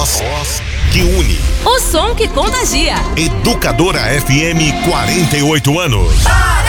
voz que une. O som que contagia. Educadora FM, 48 anos.